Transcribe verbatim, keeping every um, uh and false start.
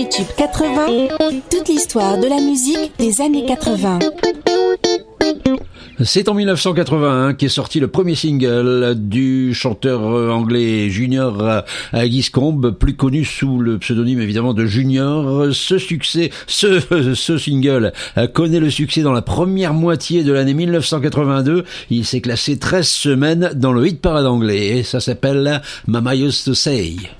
Tube quatre-vingts, toute l'histoire de la musique des années quatre-vingts. C'est en dix-neuf cent quatre-vingt-un qu'est sorti le premier single du chanteur anglais Junior Giscombe, plus connu sous le pseudonyme évidemment de Junior. Ce succès, ce, ce single connaît le succès dans la première moitié de l'année dix-neuf cent quatre-vingt-deux. Il s'est classé treize semaines dans le hit parade anglais et ça s'appelle Mama Used to Say.